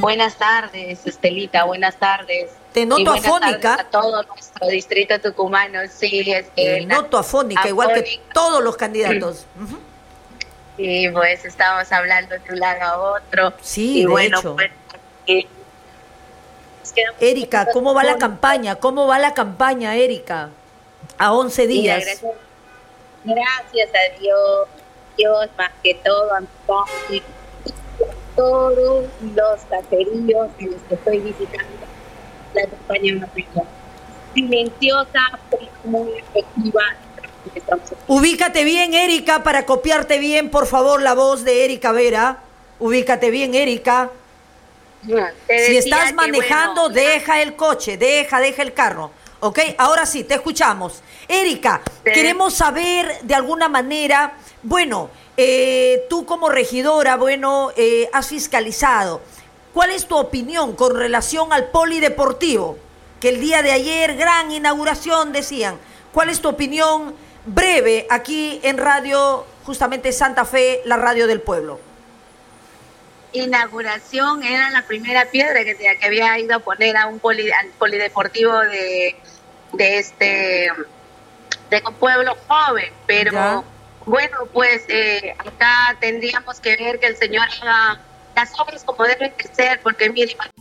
Buenas tardes, Estelita, buenas tardes. Te Y noto buenas tardes afónica. a todo nuestro distrito tucumano. Sí, es Te que noto afónica, igual que todos los candidatos. Ujú. y pues estamos hablando de un lado a otro. Sí, Y de bueno, hecho. pues eh, nos quedamos un Erika, poquito ¿cómo va la afónicos. campaña? ¿Cómo va la campaña, Erika? A 11 Mira, días. gracias a Dios, Dios más que todo, a mi padre, todos los caseríos en los que estoy visitando la campaña más rica. Silenciosa, pero muy efectiva. Estamos Ubícate bien, Erika, para copiarte bien, por favor, la voz de Erika Vera. Ubícate bien, Erika. Te Si estás decía que, bueno, manejando, deja el coche, deja el carro. ¿Ok? Ahora sí, te escuchamos. Erika, te- queremos saber de alguna manera, bueno, tú como regidora, bueno, has fiscalizado. ¿Cuál es tu opinión con relación al polideportivo? Que el día de ayer, gran inauguración, decían. ¿Cuál es tu opinión breve aquí en Radio, justamente Santa Fe, la radio del pueblo? inauguración era la primera piedra que había ido a poner a al polideportivo de de un pueblo joven, ¿Ya? pero bueno, pues acá tendríamos que ver que el señor haga las obras como deben de ser, porque mire,